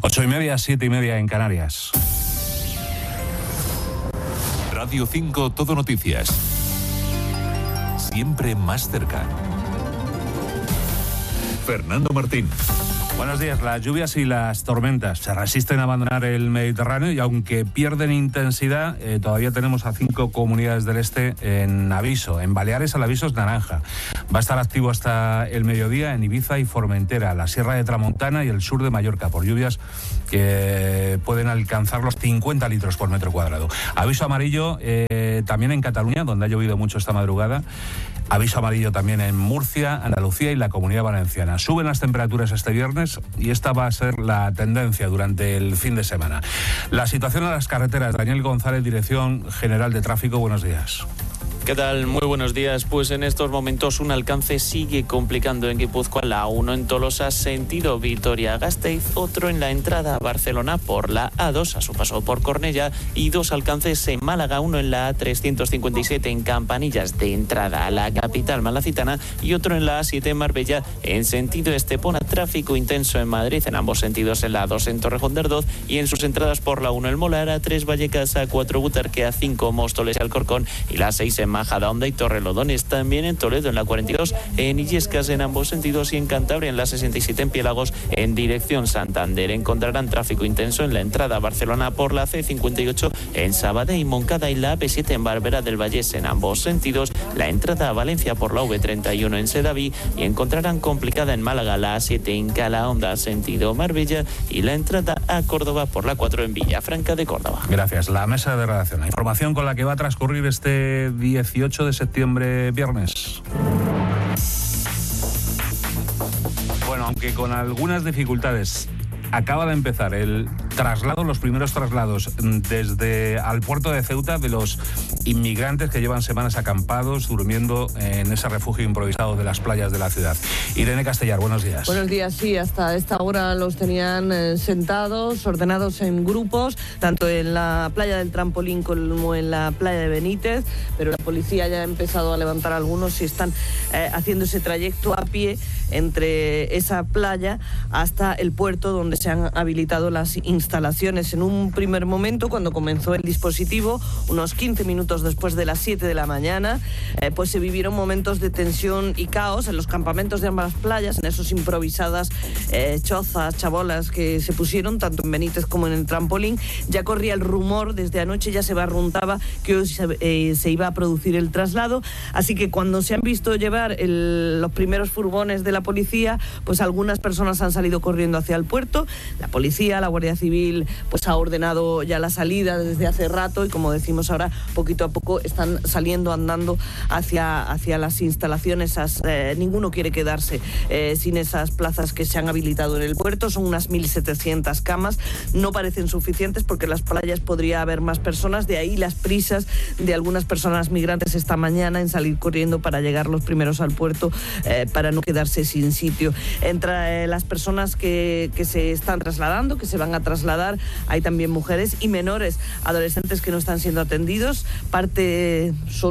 8:30, 7:30 en Canarias. Radio 5 Todo Noticias. Siempre más cerca. Fernando Martín. Buenos días. Las lluvias y las tormentas se resisten a abandonar el Mediterráneo y aunque pierden intensidad, todavía tenemos a 5 comunidades del este en aviso. En Baleares el aviso es naranja. Va a estar activo hasta el mediodía en Ibiza y Formentera, la Sierra de Tramontana y el sur de Mallorca por lluvias que pueden alcanzar los 50 litros por metro cuadrado. Aviso amarillo también en Cataluña, donde ha llovido mucho esta madrugada. Aviso amarillo también en Murcia, Andalucía y la Comunidad Valenciana. Suben las temperaturas este viernes y esta va a ser la tendencia durante el fin de semana. La situación en las carreteras. Daniel González, Dirección General de Tráfico, buenos días. ¿Qué tal? Muy buenos días. Pues en estos momentos un alcance sigue complicando en Guipúzcoa, la A1 en Tolosa, sentido Vitoria-Gasteiz, otro en la entrada a Barcelona por la A2 a su paso por Cornellá y 2 alcances en Málaga, uno en la A357 en Campanillas de entrada a la capital malacitana y otro en la A7 en Marbella en sentido Estepona. Tráfico intenso en Madrid en ambos sentidos en la A2 en Torrejón de Ardoz y en sus entradas por la 1 el Molar, A3 Vallecas, A4 Butarque, A5 Móstoles y Alcorcón y la 6 en Majadahonda y Torrelodones. También en Toledo en la 42, en Illescas en ambos sentidos y en Cantabria en la 67 en Piélagos en dirección Santander. Encontrarán tráfico intenso en la entrada a Barcelona por la C58 en Sabadell y Moncada y la AP7 en Barberá del Vallés en ambos sentidos. La entrada a Valencia por la V31 en Sedaví y encontrarán complicada en Málaga la A7 en Calahonda sentido Marbella y la entrada a Córdoba por la 4 en Villafranca de Córdoba. Gracias. La mesa de redacción. La información con la que va a transcurrir este 18 de septiembre, viernes. Bueno, aunque con algunas dificultades, acaba de empezar el traslado, los primeros traslados desde al puerto de Ceuta de los inmigrantes que llevan semanas acampados, durmiendo en ese refugio improvisado de las playas de la ciudad. Irene Castellar, buenos días. Buenos días, sí, hasta esta hora los tenían sentados, ordenados en grupos, tanto en la playa del Trampolín como en la playa de Benítez, pero la policía ya ha empezado a levantar algunos y están haciendo ese trayecto a pie entre esa playa hasta el puerto donde se han habilitado las instalaciones. En un primer momento, cuando comenzó el dispositivo, unos 15 minutos después de las 7 de la mañana, pues se vivieron momentos de tensión y caos en los campamentos de ambas playas, en esos improvisadas chozas, chabolas que se pusieron tanto en Benítez como en el Trampolín. Ya corría el rumor, desde anoche ya se barruntaba que hoy se iba a producir el traslado, así que cuando se han visto llevar los primeros furgones de la policía, pues algunas personas han salido corriendo hacia el puerto. La policía, la Guardia Civil, pues ha ordenado ya la salida desde hace rato y, como decimos ahora, poquito a poco están saliendo andando hacia las instalaciones. Ninguno quiere quedarse sin esas plazas que se han habilitado en el puerto. Son unas 1.700 camas. No parecen suficientes porque en las playas podría haber más personas. De ahí las prisas de algunas personas migrantes esta mañana en salir corriendo para llegar los primeros al puerto para no quedarse sin sitio. Entre las personas que se están trasladando, que se van a trasladar, hay también mujeres y menores, adolescentes que no están siendo atendidos. Parte de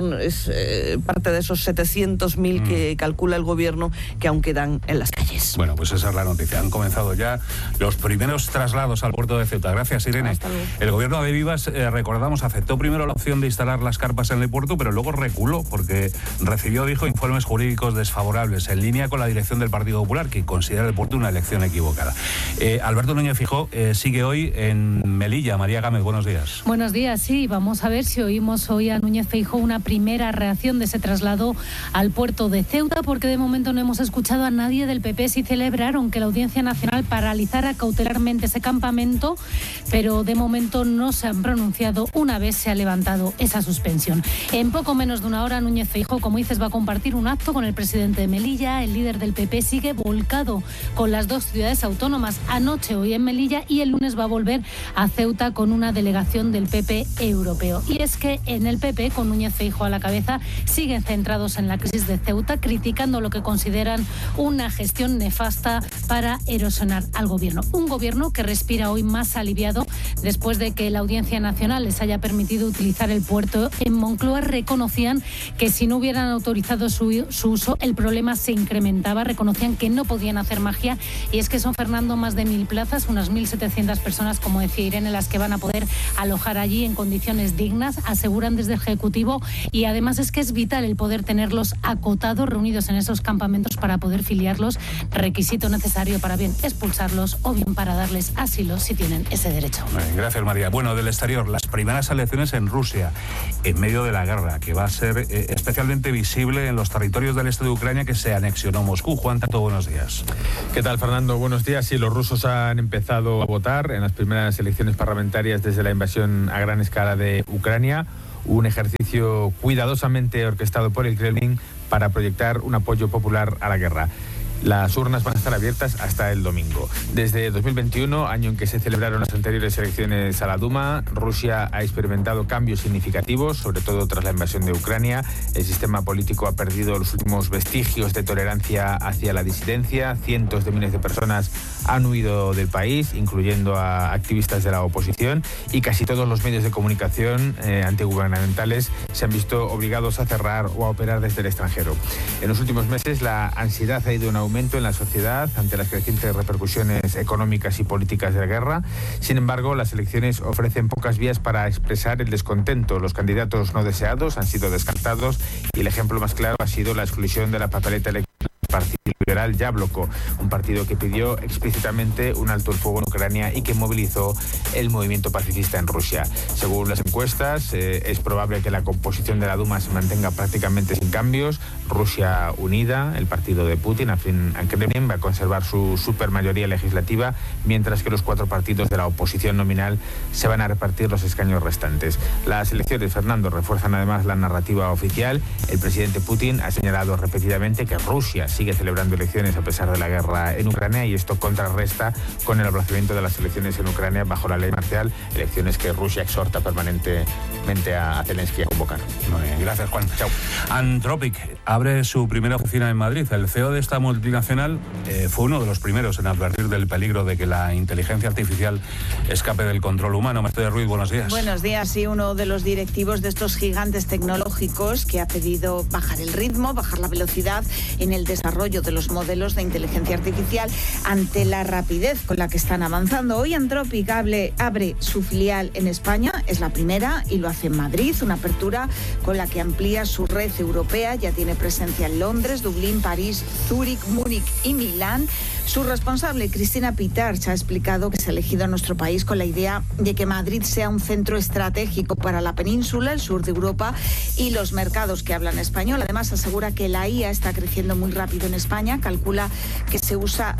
esos 700.000 que calcula el gobierno que aún quedan en las calles. Bueno, pues esa es la noticia. Han comenzado ya los primeros traslados al puerto de Ceuta. Gracias, Irene. Hasta luego. El gobierno de Vivas, recordamos, aceptó primero la opción de instalar las carpas en el puerto, pero luego reculó porque recibió, dijo, informes jurídicos desfavorables en línea con la dirección del Partido Popular, que considera el puerto una elección equivocada. Alberto Núñez Feijóo sigue hoy en Melilla. María Gámez, buenos días. Buenos días, sí. Vamos a ver si oímos hoy a Núñez Feijóo una primera reacción de ese traslado al puerto de Ceuta, porque de momento no hemos escuchado a nadie del PP. Sí celebraron que la Audiencia Nacional paralizara cautelarmente ese campamento, pero de momento no se han pronunciado una vez se ha levantado esa suspensión. En poco menos de una hora, Núñez Feijóo, como dices, va a compartir un acto con el presidente de Melilla. El líder del PP sigue volcado con las dos ciudades autónomas. Anoche, hoy en Melilla, y el lunes lunes va a volver a Ceuta con una delegación del PP europeo. Y es que en el PP, con Núñez Feijóo a la cabeza, siguen centrados en la crisis de Ceuta, criticando lo que consideran una gestión nefasta para erosionar al gobierno. Un gobierno que respira hoy más aliviado después de que la Audiencia Nacional les haya permitido utilizar el puerto. En Moncloa reconocían que si no hubieran autorizado su uso, el problema se incrementaba. Reconocían que no podían hacer magia, y es que son, Fernando, más de 1.000 plazas, unas 1.700 personas, como decía Irene, las que van a poder alojar allí en condiciones dignas, aseguran desde el Ejecutivo, y además es que es vital el poder tenerlos acotados, reunidos en esos campamentos para poder filiarlos, requisito necesario para bien expulsarlos o bien para darles asilo si tienen ese derecho. Gracias, María. Bueno, del exterior, las primeras elecciones en Rusia, en medio de la guerra, que va a ser especialmente visible en los territorios del este de Ucrania que se anexionó Moscú. Juan Tato, buenos días. ¿Qué tal, Fernando? Buenos días. Sí, los rusos han empezado a votar en las primeras elecciones parlamentarias desde la invasión a gran escala de Ucrania, un ejercicio cuidadosamente orquestado por el Kremlin para proyectar un apoyo popular a la guerra. Las urnas van a estar abiertas hasta el domingo. Desde 2021, año en que se celebraron las anteriores elecciones a la Duma, Rusia ha experimentado cambios significativos, sobre todo tras la invasión de Ucrania. El sistema político ha perdido los últimos vestigios de tolerancia hacia la disidencia. Cientos de miles de personas han huido del país, incluyendo a activistas de la oposición, y casi todos los medios de comunicación antigubernamentales se han visto obligados a cerrar o a operar desde el extranjero. En los últimos meses, la ansiedad ha ido en aumento en la sociedad ante las crecientes repercusiones económicas y políticas de la guerra. Sin embargo, las elecciones ofrecen pocas vías para expresar el descontento. Los candidatos no deseados han sido descartados, y el ejemplo más claro ha sido la exclusión de la papeleta electoral del Partido Liberal Yabloko, un partido que pidió explícitamente un alto el fuego en Ucrania y que movilizó el movimiento pacifista en Rusia. Según las encuestas, es probable que la composición de la Duma se mantenga prácticamente sin cambios. Rusia unida, el partido de Putin, afín al Kremlin, va a conservar su supermayoría legislativa, mientras que los 4 partidos de la oposición nominal se van a repartir los escaños restantes. Las elecciones, Fernando, refuerzan además la narrativa oficial. El presidente Putin ha señalado repetidamente que Rusia sigue celebrando elecciones a pesar de la guerra en Ucrania, y esto contrarresta con el aplazamiento de las elecciones en Ucrania bajo la ley marcial, elecciones que Rusia exhorta permanentemente a Zelensky a convocar. Muy bien, gracias, Juan. Chao. Anthropic abre su primera oficina en Madrid. El CEO de esta multinacional fue uno de los primeros en advertir del peligro de que la inteligencia artificial escape del control humano. Mercedes Ruiz, buenos días. Buenos días. Sí, uno de los directivos de estos gigantes tecnológicos que ha pedido bajar el ritmo, bajar la velocidad en el desarrollo de los modelos de inteligencia artificial ante la rapidez con la que están avanzando. Hoy Anthropic abre su filial en España, es la primera, y lo hace en Madrid, una apertura con la que amplía su red europea. Ya tiene presencia en Londres, Dublín, París, Zúrich, Múnich y Milán. Su responsable, Cristina Pitarch, ha explicado que se ha elegido a nuestro país con la idea de que Madrid sea un centro estratégico para la península, el sur de Europa y los mercados que hablan español. Además, asegura que la IA está creciendo muy rápido en España. Calcula que se usa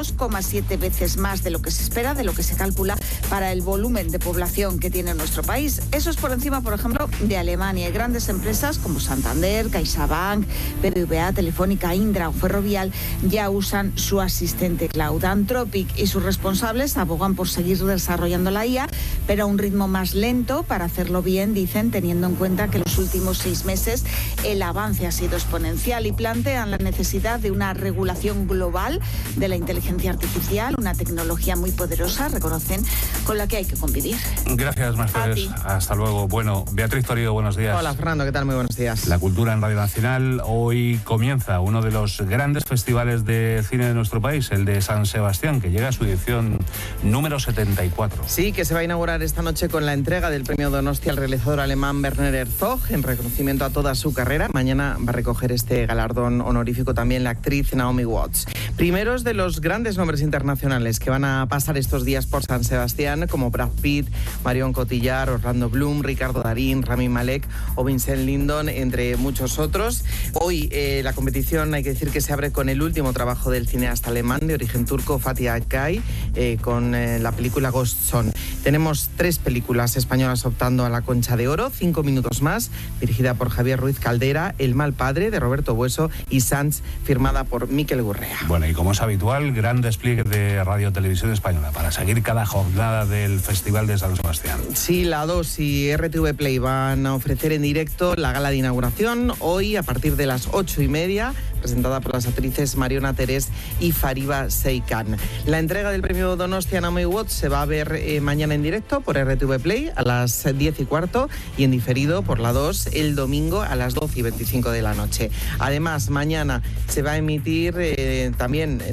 2,7 veces más de lo que se espera, de lo que se calcula para el volumen de población que tiene nuestro país. Eso es por encima, por ejemplo, de Alemania. Y grandes empresas como Santander, CaixaBank, BBVA, Telefónica, Indra o Ferrovial ya usan su asistente cloud. Anthropic y sus responsables abogan por seguir desarrollando la IA, pero a un ritmo más lento para hacerlo bien, dicen, teniendo en cuenta que los últimos 6 meses el avance ha sido exponencial, y plantean la necesidad de una regulación global de la inteligencia artificial, una tecnología muy poderosa, reconocen, con la que hay que convivir. Gracias, Mercedes. Hasta luego. Bueno, Beatriz Torido, buenos días. Hola, Fernando, ¿qué tal? Muy buenos días. La cultura en Radio Nacional. Hoy comienza uno de los grandes festivales de cine de nuestro país, el de San Sebastián, que llega a su edición número 74. Sí, que se va a inaugurar esta noche con la entrega del premio Donostia al realizador alemán Werner Herzog, en reconocimiento a toda su carrera. Mañana va a recoger este galardón honorífico también la actriz Naomi Watts. Primeros de los grandes nombres internacionales que van a pasar estos días por San Sebastián, como Brad Pitt, Marion Cotillard, Orlando Bloom, Ricardo Darín, Rami Malek o Vincent Lindon, entre muchos otros. Hoy la competición, hay que decir que se abre con el último trabajo del cineasta alemán de origen turco, Fatih Akin, con la película Ghost Zone. Tenemos 3 películas españolas optando a la Concha de Oro, 5 minutos más, dirigida por Javier Ruiz Caldera, El mal padre, de Roberto Bueso, y Sanz, firmada por Mikel Gurrea. Bueno, y como es habitual, gran despliegue de Radio Televisión Española para seguir cada jornada del Festival de San Sebastián. Sí, la 2 y RTV Play van a ofrecer en directo la gala de inauguración hoy a partir de las 8:30, presentada por las actrices Mariona Terés y Fariba Seikan. La entrega del premio Donostia Naomi Watts se va a ver mañana en directo por RTV Play a las 10:15 y en diferido por la 2 el domingo a las 12:25 de la noche. Además, mañana se va a emitir también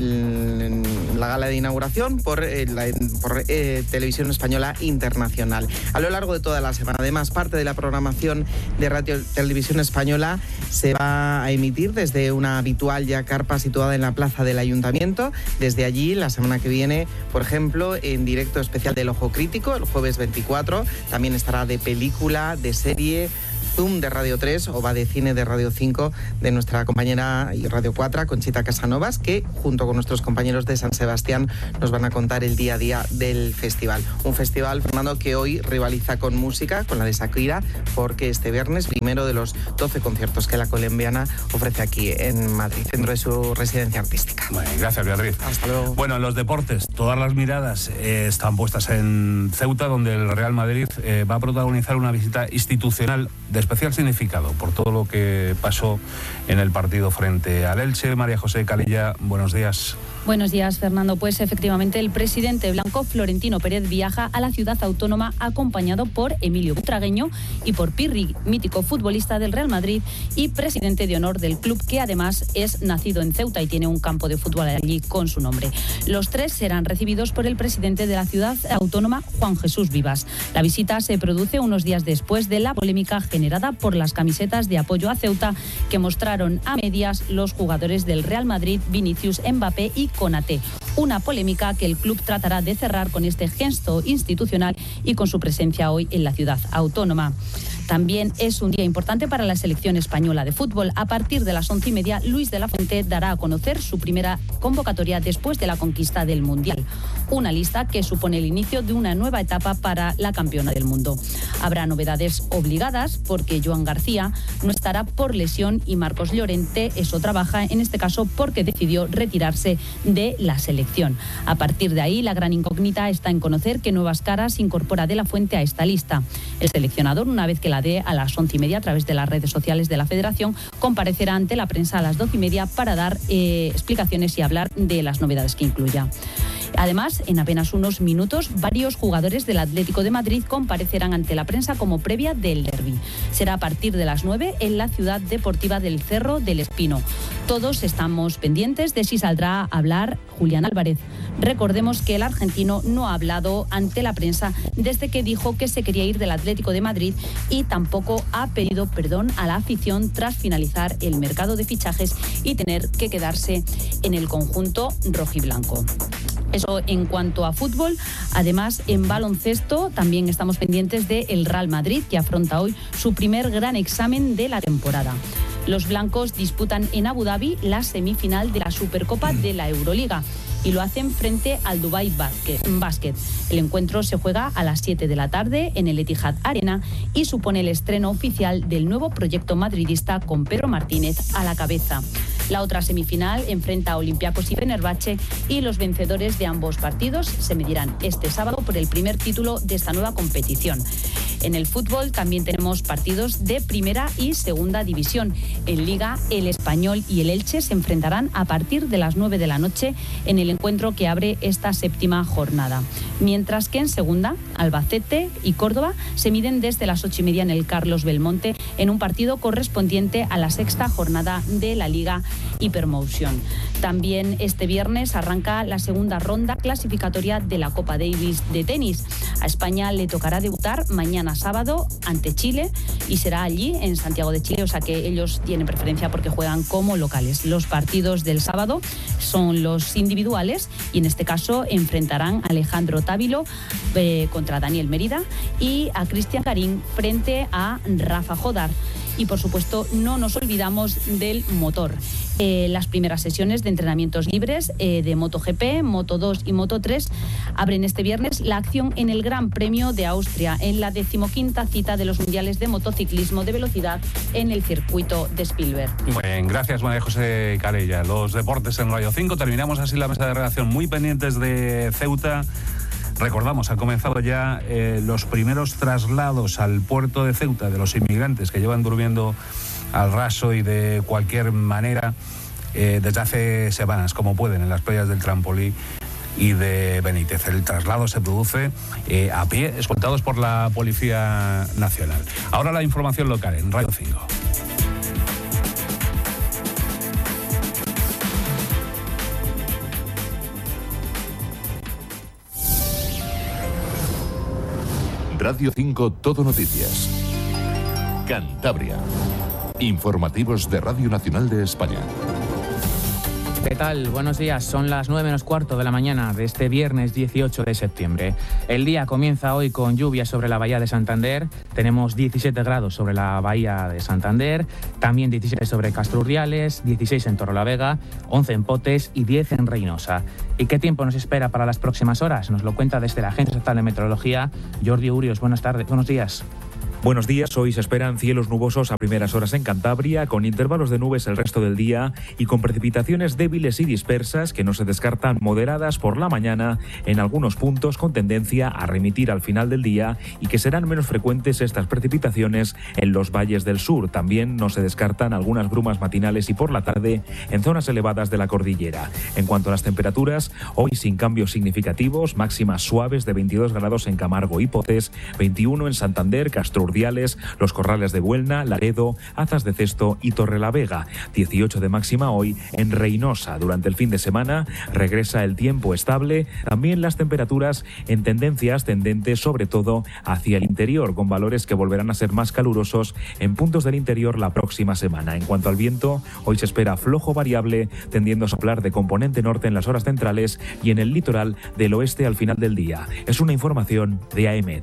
la gala de inauguración por Televisión Española Internacional. A lo largo de toda la semana, además, parte de la programación de Radio Televisión Española se va a emitir desde una habitual ya carpa situada en la plaza del Ayuntamiento. Desde allí, la semana que viene, por ejemplo, en directo especial del Ojo Crítico, el jueves 24, también estará de película, de serie, Zoom de Radio 3 o Va de Cine de Radio 5 de nuestra compañera y Radio 4, Conchita Casanovas, que junto con nuestros compañeros de San Sebastián nos van a contar el día a día del festival. Un festival, Fernando, que hoy rivaliza con música, con la de Shakira, porque este viernes, primero de los 12 conciertos que la colombiana ofrece aquí en Madrid, dentro de su residencia artística. Bueno, gracias, Beatriz. Hasta luego. Bueno, en los deportes, todas las miradas están puestas en Ceuta, donde el Real Madrid va a protagonizar una visita institucional de especial significado por todo lo que pasó en el partido frente al Elche. María José Calilla, buenos días. Buenos días, Fernando. Pues efectivamente el presidente blanco Florentino Pérez viaja a la ciudad autónoma acompañado por Emilio Butragueño y por Pirri, mítico futbolista del Real Madrid y presidente de honor del club, que además es nacido en Ceuta y tiene un campo de fútbol allí con su nombre. Los tres serán recibidos por el presidente de la ciudad autónoma, Juan Jesús Vivas. La visita se produce unos días después de la polémica generada por las camisetas de apoyo a Ceuta que mostraron a medias los jugadores del Real Madrid, Vinicius, Mbappé y Konaté. Una polémica que el club tratará de cerrar con este gesto institucional y con su presencia hoy en la ciudad autónoma. También es un día importante para la selección española de fútbol. A partir de las 11:30, Luis de la Fuente dará a conocer su primera convocatoria después de la conquista del Mundial. Una lista que supone el inicio de una nueva etapa para la campeona del mundo. Habrá novedades obligadas porque Joan García no estará por lesión y Marcos Llorente es otra baja, en este caso porque decidió retirarse de la selección. A partir de ahí, la gran incógnita está en conocer qué nuevas caras incorpora de la Fuente a esta lista. El seleccionador, una vez que la dé a las 11:30 a través de las redes sociales de la Federación, comparecerá ante la prensa a las 12:30 para dar explicaciones y hablar de las novedades que incluya. Además, en apenas unos minutos, varios jugadores del Atlético de Madrid comparecerán ante la prensa como previa del derbi. Será a partir de las 9 en la ciudad deportiva del Cerro del Espino. Todos estamos pendientes de si saldrá a hablar Julián Álvarez. Recordemos que el argentino no ha hablado ante la prensa desde que dijo que se quería ir del Atlético de Madrid y tampoco ha pedido perdón a la afición tras finalizar el mercado de fichajes y tener que quedarse en el conjunto rojiblanco. Eso en cuanto a fútbol. Además, en baloncesto también estamos pendientes del Real Madrid, que afronta hoy su primer gran examen de la temporada. Los blancos disputan en Abu Dhabi la semifinal de la Supercopa de la Euroliga y lo hacen frente al Dubai Basket. El encuentro se juega a las 7 de la tarde en el Etihad Arena y supone el estreno oficial del nuevo proyecto madridista con Pedro Martínez a la cabeza. La otra semifinal enfrenta a Olympiacos y Fenerbahce y los vencedores de ambos partidos se medirán este sábado por el primer título de esta nueva competición. En el fútbol también tenemos partidos de primera y segunda división. En Liga, el Español y el Elche se enfrentarán a partir de las 9 de la noche en el encuentro que abre esta séptima jornada. Mientras que en segunda, Albacete y Córdoba se miden desde las 8:30 en el Carlos Belmonte en un partido correspondiente a la sexta jornada de la Liga Hypermotion. También este viernes arranca la segunda ronda clasificatoria de la Copa Davis de tenis. A España le tocará debutar mañana sábado ante Chile y será allí en Santiago de Chile, o sea que ellos tienen preferencia porque juegan como locales. Los partidos del sábado son los individuales y en este caso enfrentarán a Alejandro Távilo contra Daniel Merida y a Cristian Garín frente a Rafa Jodar. y, por supuesto, no nos olvidamos del motor. Las primeras sesiones de entrenamientos libres de MotoGP, Moto2 y Moto3 abren este viernes la acción en el Gran Premio de Austria, en la 15ª cita de los Mundiales de Motociclismo de Velocidad en el circuito de Spielberg. Muy bien, gracias María José Calella. Los deportes en Radio 5. Terminamos así la mesa de redacción, muy pendientes de Ceuta. Recordamos, han comenzado ya los primeros traslados al puerto de Ceuta de los inmigrantes que llevan durmiendo al raso y de cualquier manera desde hace semanas, como pueden, en las playas del Trampolí y de Benítez. El traslado se produce a pie, escoltados por la Policía Nacional. Ahora la información local en Radio 5. Radio 5 Todo Noticias. Cantabria. Informativos de Radio Nacional de España. ¿Qué tal? Buenos días. Son las 9:15 de la mañana de este viernes 18 de septiembre. El día comienza hoy con lluvia sobre la bahía de Santander. Tenemos 17 grados sobre la bahía de Santander, también 17 sobre Castrurriales, 16 en Torrelavega, 11 en Potes y 10 en Reynosa. ¿Y qué tiempo nos espera para las próximas horas? Nos lo cuenta desde la Agencia Estatal de Meteorología, Jordi Urios. Buenas días. Buenos días, hoy se esperan cielos nubosos a primeras horas en Cantabria, con intervalos de nubes el resto del día y con precipitaciones débiles y dispersas que no se descartan moderadas por la mañana en algunos puntos con tendencia a remitir al final del día y que serán menos frecuentes estas precipitaciones en los valles del sur. También no se descartan algunas brumas matinales y por la tarde en zonas elevadas de la cordillera. En cuanto a las temperaturas, hoy sin cambios significativos, máximas suaves de 22 grados en Camargo y Potes, 21 en Santander, Castrurriales, Los Corrales de Buelna, Laredo, Azas de Cesto y Torrelavega. 18 de máxima hoy en Reynosa. Durante el fin de semana regresa el tiempo estable, también las temperaturas en tendencia ascendente, sobre todo hacia el interior, con valores que volverán a ser más calurosos en puntos del interior la próxima semana. En cuanto al viento, hoy se espera flojo variable, tendiendo a soplar de componente norte en las horas centrales y en el litoral del oeste al final del día. Es una información de AEMET.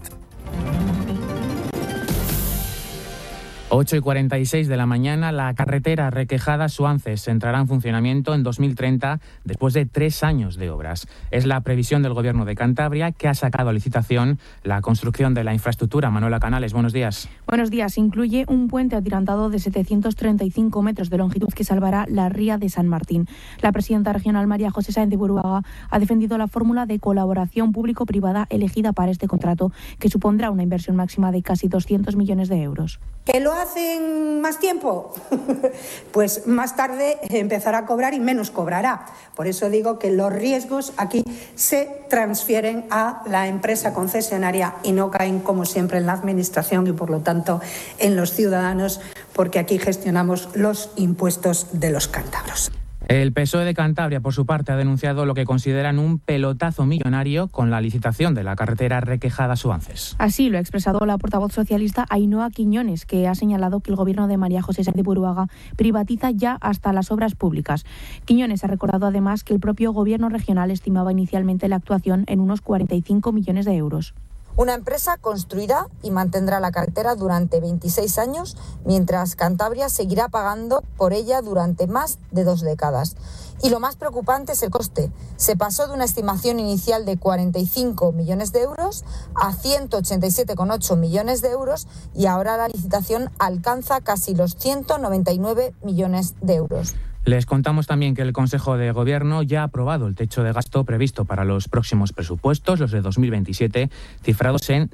8:46 de la mañana, la carretera Requejada-Suances entrará en funcionamiento en 2030 después de 3 años de obras. Es la previsión del Gobierno de Cantabria, que ha sacado a licitación la construcción de la infraestructura. Manuela Canales, buenos días. Buenos días. Incluye un puente atirantado de 735 metros de longitud que salvará la ría de San Martín. La presidenta regional María José Sáenz de Buruaga ha defendido la fórmula de colaboración público-privada elegida para este contrato, que supondrá una inversión máxima de casi 200 millones de euros. ¿Que lo hacen más tiempo? Pues más tarde empezará a cobrar y menos cobrará. Por eso digo que los riesgos aquí se transfieren a la empresa concesionaria y no caen, como siempre, en la administración y, por lo tanto, en los ciudadanos, porque aquí gestionamos los impuestos de los cántabros. El PSOE de Cantabria, por su parte, ha denunciado lo que consideran un pelotazo millonario con la licitación de la carretera Requejada-Suances. Así lo ha expresado la portavoz socialista Ainhoa Quiñones, que ha señalado que el gobierno de María José Sáenz de Buruaga privatiza ya hasta las obras públicas. Quiñones ha recordado además que el propio gobierno regional estimaba inicialmente la actuación en unos 45 millones de euros. Una empresa construirá y mantendrá la carretera durante 26 años, mientras Cantabria seguirá pagando por ella durante más de 2 décadas. Y lo más preocupante es el coste. Se pasó de una estimación inicial de 45 millones de euros a 187,8 millones de euros y ahora la licitación alcanza casi los 199 millones de euros. Les contamos también que el Consejo de Gobierno ya ha aprobado el techo de gasto previsto para los próximos presupuestos, los de 2027, cifrados en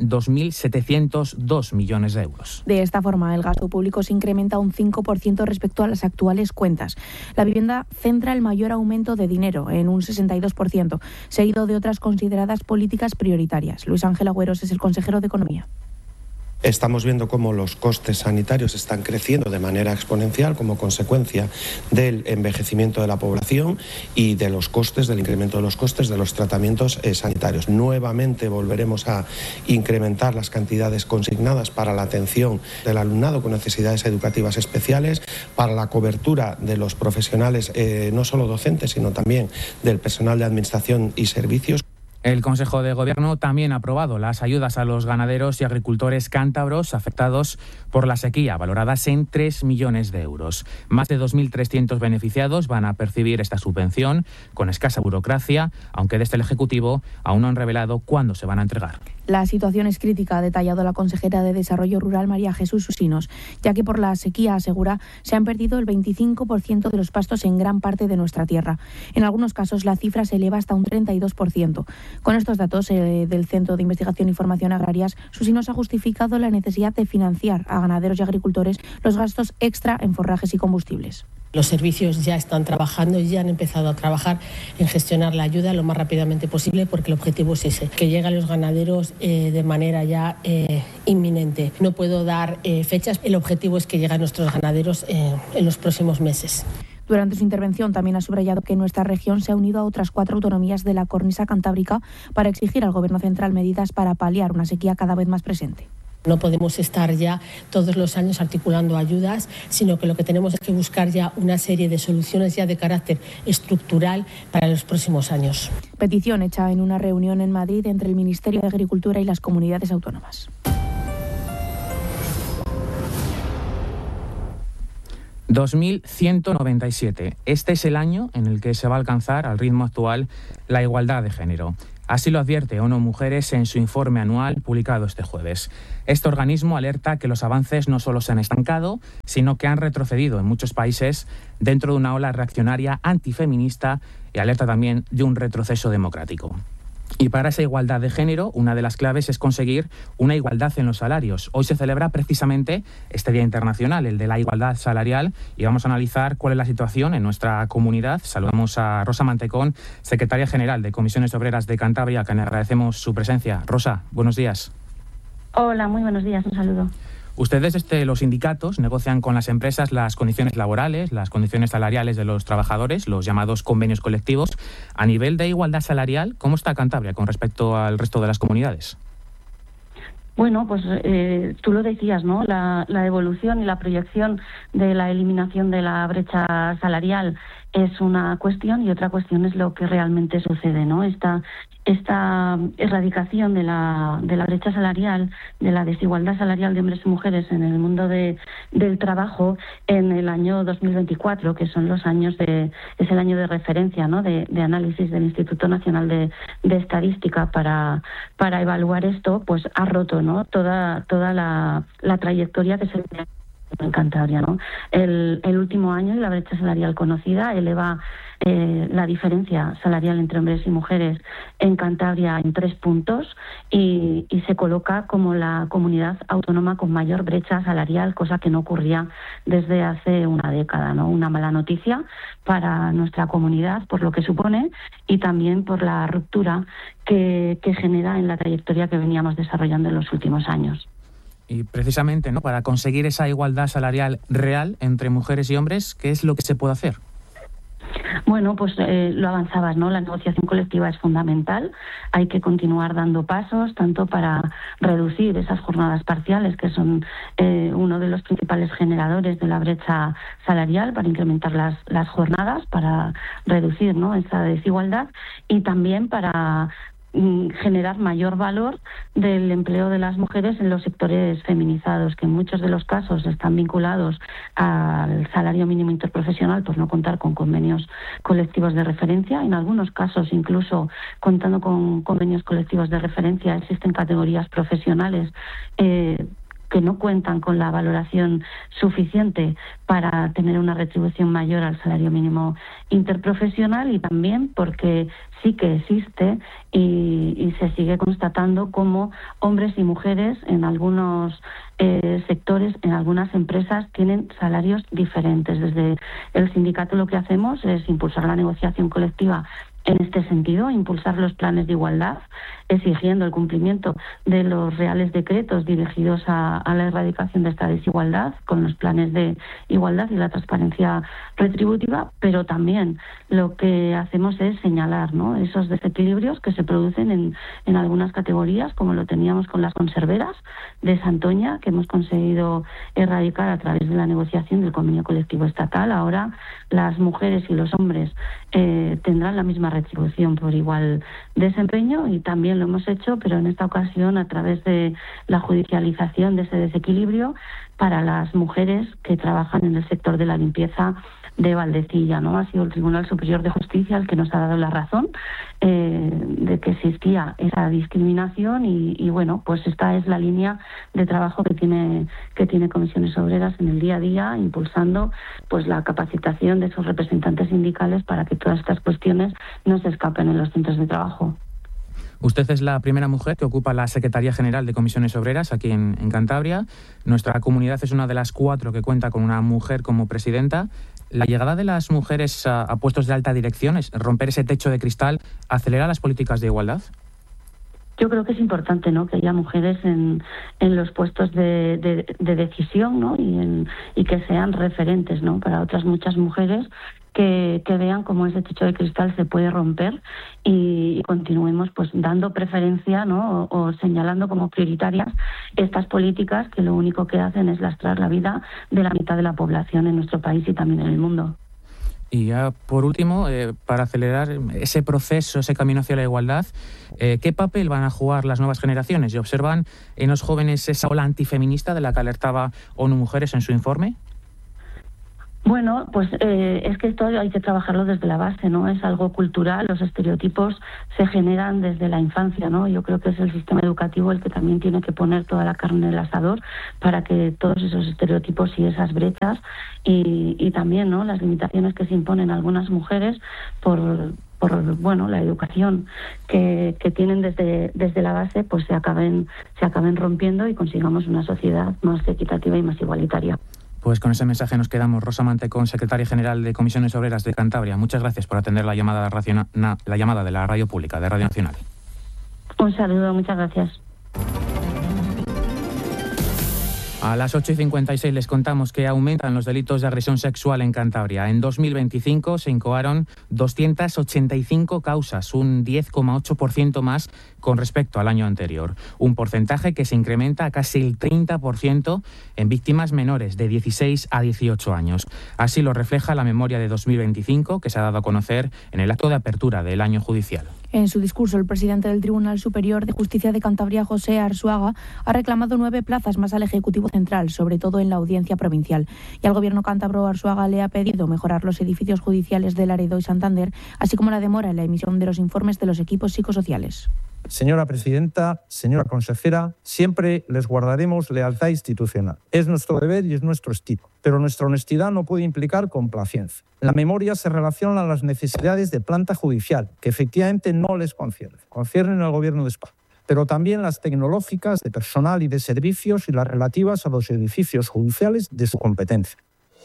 2.702 millones de euros. De esta forma, el gasto público se incrementa un 5% respecto a las actuales cuentas. La vivienda centra el mayor aumento de dinero, en un 62%, seguido de otras consideradas políticas prioritarias. Luis Ángel Agüeros es el consejero de Economía. Estamos viendo cómo los costes sanitarios están creciendo de manera exponencial como consecuencia del envejecimiento de la población y de los costes, del incremento de los costes de los tratamientos sanitarios. Nuevamente volveremos a incrementar las cantidades consignadas para la atención del alumnado con necesidades educativas especiales, para la cobertura de los profesionales, no solo docentes, sino también del personal de administración y servicios. El Consejo de Gobierno también ha aprobado las ayudas a los ganaderos y agricultores cántabros afectados por la sequía, valoradas en 3 millones de euros. Más de 2.300 beneficiados van a percibir esta subvención con escasa burocracia, aunque desde el Ejecutivo aún no han revelado cuándo se van a entregar. La situación es crítica, ha detallado la consejera de Desarrollo Rural, María Jesús Usinos, ya que por la sequía, asegura, se han perdido el 25% de los pastos en gran parte de nuestra tierra. En algunos casos la cifra se eleva hasta un 32%. Con estos datos del Centro de Investigación y Formación Agrarias, Usinos ha justificado la necesidad de financiar a ganaderos y agricultores los gastos extra en forrajes y combustibles. Los servicios ya están trabajando y ya han empezado a trabajar en gestionar la ayuda lo más rápidamente posible, porque el objetivo es ese, que llegue a los ganaderos de manera ya inminente. No puedo dar fechas, el objetivo es que llegue a nuestros ganaderos en los próximos meses. Durante su intervención también ha subrayado que nuestra región se ha unido a otras 4 autonomías de la cornisa cantábrica para exigir al Gobierno central medidas para paliar una sequía cada vez más presente. No podemos estar ya todos los años articulando ayudas, sino que lo que tenemos es que buscar ya una serie de soluciones ya de carácter estructural para los próximos años. Petición hecha en una reunión en Madrid entre el Ministerio de Agricultura y las comunidades autónomas. ...2.197. Este es el año en el que se va a alcanzar, al ritmo actual, la igualdad de género. Así lo advierte ONU Mujeres en su informe anual publicado este jueves. Este organismo alerta que los avances no solo se han estancado, sino que han retrocedido en muchos países dentro de una ola reaccionaria antifeminista, y alerta también de un retroceso democrático. Y para esa igualdad de género, una de las claves es conseguir una igualdad en los salarios. Hoy se celebra precisamente este Día Internacional, el de la igualdad salarial, y vamos a analizar cuál es la situación en nuestra comunidad. Saludamos a Rosa Mantecón, secretaria general de Comisiones Obreras de Cantabria, a quien agradecemos su presencia. Rosa, buenos días. Hola, muy buenos días, un saludo. Ustedes desde los sindicatos negocian con las empresas las condiciones laborales, las condiciones salariales de los trabajadores, los llamados convenios colectivos. A nivel de igualdad salarial, ¿cómo está Cantabria con respecto al resto de las comunidades? Bueno, pues tú lo decías, ¿no? La evolución y la proyección de la eliminación de la brecha salarial es una cuestión, y otra cuestión es lo que realmente sucede, ¿no? Esta erradicación de la brecha salarial, de la desigualdad salarial de hombres y mujeres en el mundo del trabajo en el año 2024, que son los años es el año de referencia, ¿no? de análisis del Instituto Nacional de Estadística para evaluar esto, pues ha roto, ¿no? toda la trayectoria que se en Cantabria, ¿no? El último año, la brecha salarial conocida eleva la diferencia salarial entre hombres y mujeres en Cantabria en 3 puntos y se coloca como la comunidad autónoma con mayor brecha salarial, cosa que no ocurría desde hace una década, ¿no? Una mala noticia para nuestra comunidad por lo que supone, y también por la ruptura que genera en la trayectoria que veníamos desarrollando en los últimos años. Y precisamente, ¿no?, para conseguir esa igualdad salarial real entre mujeres y hombres, ¿qué es lo que se puede hacer? Bueno, pues lo avanzabas, ¿no? La negociación colectiva es fundamental. Hay que continuar dando pasos, tanto para reducir esas jornadas parciales, que son uno de los principales generadores de la brecha salarial, para incrementar las jornadas, para reducir, ¿no?, esa desigualdad, y también para generar mayor valor del empleo de las mujeres en los sectores feminizados, que en muchos de los casos están vinculados al salario mínimo interprofesional por no contar con convenios colectivos de referencia. En algunos casos, incluso contando con convenios colectivos de referencia, existen categorías profesionales que no cuentan con la valoración suficiente para tener una retribución mayor al salario mínimo interprofesional, y también porque sí que existe y se sigue constatando cómo hombres y mujeres en algunos sectores, en algunas empresas, tienen salarios diferentes. Desde el sindicato lo que hacemos es impulsar la negociación colectiva en este sentido, impulsar los planes de igualdad, exigiendo el cumplimiento de los reales decretos dirigidos a la erradicación de esta desigualdad, con los planes de igualdad y la transparencia retributiva, pero también lo que hacemos es señalar, ¿no?, esos desequilibrios que se producen en algunas categorías, como lo teníamos con las conserveras de Santoña, que hemos conseguido erradicar a través de la negociación del convenio colectivo estatal. Ahora las mujeres y los hombres tendrán la misma retribución por igual desempeño, y también lo hemos hecho, pero en esta ocasión a través de la judicialización de ese desequilibrio para las mujeres que trabajan en el sector de la limpieza de Valdecilla, ¿no? Ha sido el Tribunal Superior de Justicia el que nos ha dado la razón de que existía esa discriminación y bueno, pues esta es la línea de trabajo que tiene Comisiones Obreras en el día a día, impulsando pues la capacitación de sus representantes sindicales para que todas estas cuestiones no se escapen en los centros de trabajo. Usted es la primera mujer que ocupa la Secretaría General de Comisiones Obreras aquí en Cantabria. Nuestra comunidad es una de las 4 que cuenta con una mujer como presidenta. ¿La llegada de las mujeres a puestos de alta dirección, es romper ese techo de cristal, acelera las políticas de igualdad? Yo creo que es importante, ¿no?, que haya mujeres en los puestos de decisión, ¿no?, y que sean referentes, ¿no?, para otras muchas mujeres que vean cómo ese techo de cristal se puede romper y continuemos pues dando preferencia, ¿no?, o señalando como prioritarias estas políticas que lo único que hacen es lastrar la vida de la mitad de la población en nuestro país y también en el mundo. Y ya por último, para acelerar ese proceso, ese camino hacia la igualdad, ¿qué papel van a jugar las nuevas generaciones? ¿Y observan en los jóvenes esa ola antifeminista de la que alertaba ONU Mujeres en su informe? Bueno, pues es que esto hay que trabajarlo desde la base, ¿no? Es algo cultural, los estereotipos se generan desde la infancia, ¿no? Yo creo que es el sistema educativo el que también tiene que poner toda la carne en el asador para que todos esos estereotipos y esas brechas y también, ¿no?, las limitaciones que se imponen a algunas mujeres por bueno, la educación que tienen desde la base, pues se acaben rompiendo y consigamos una sociedad más equitativa y más igualitaria. Pues con ese mensaje nos quedamos. Rosa Mantecón, secretaria general de Comisiones Obreras de Cantabria. Muchas gracias por atender la llamada de la Radio Pública, de Radio Nacional. Un saludo, muchas gracias. A las 8:56 les contamos que aumentan los delitos de agresión sexual en Cantabria. En 2025 se incoaron 285 causas, un 10,8% más con respecto al año anterior. Un porcentaje que se incrementa a casi el 30% en víctimas menores de 16 a 18 años. Así lo refleja la memoria de 2025 que se ha dado a conocer en el acto de apertura del año judicial. En su discurso, el presidente del Tribunal Superior de Justicia de Cantabria, José Arzuaga, ha reclamado 9 plazas más al Ejecutivo Central, sobre todo en la Audiencia Provincial. Y al Gobierno cántabro, Arzuaga le ha pedido mejorar los edificios judiciales de Laredo y Santander, así como la demora en la emisión de los informes de los equipos psicosociales. Señora presidenta, señora consejera, siempre les guardaremos lealtad institucional. Es nuestro deber y es nuestro estilo. Pero nuestra honestidad no puede implicar complacencia. En la memoria se relacionan las necesidades de planta judicial, que efectivamente no les conciernen al Gobierno de España, pero también las tecnológicas de personal y de servicios y las relativas a los edificios judiciales de su competencia.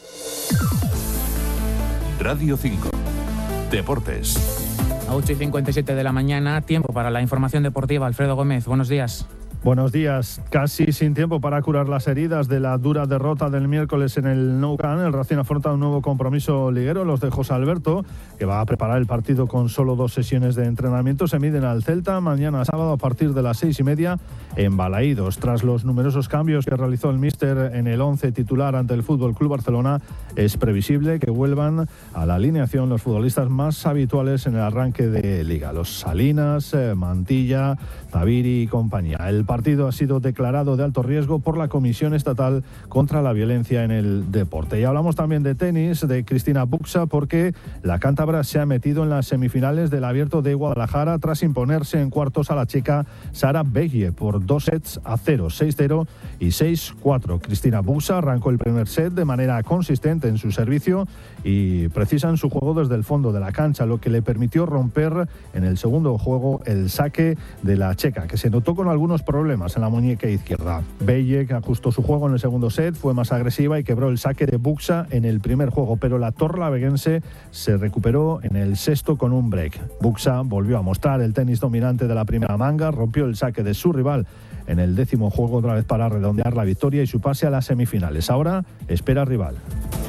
Radio 5. Deportes. A 8:57 de la mañana, tiempo para la información deportiva. Alfredo Gómez, buenos días. Buenos días. Casi sin tiempo para curar las heridas de la dura derrota del miércoles en el Nou Camp, el Racing afronta un nuevo compromiso liguero. Los de José Alberto, que va a preparar el partido con solo 2 sesiones de entrenamiento, se miden al Celta mañana sábado a partir de las 6:30 en Balaídos. Tras los numerosos cambios que realizó el míster en el 11 titular ante el FC Barcelona, es previsible que vuelvan a la alineación los futbolistas más habituales en el arranque de Liga: los Salinas, Mantilla, Taviri y compañía. El partido ha sido declarado de alto riesgo por la Comisión Estatal contra la Violencia en el Deporte. Y hablamos también de tenis, de Cristina Buxa, porque la cántabra se ha metido en las semifinales del Abierto de Guadalajara tras imponerse en cuartos a la checa Sara Begge por 2-0, 6-0 y 6-4. Cristina Buxa arrancó el primer set de manera consistente en su servicio y precisa en su juego desde el fondo de la cancha, lo que le permitió romper en el segundo juego el saque de la checa, que se notó con algunos problemas en la muñeca izquierda. Begge, que ajustó su juego en el segundo set, fue más agresiva y quebró el saque de Buxa en el primer juego, pero la torlaveguense se recuperó en el sexto con un break. Buxa volvió a mostrar el tenis dominante de la primera manga, rompió el saque de su rival en el 10º juego otra vez para redondear la victoria y su pase a las semifinales. Ahora espera rival.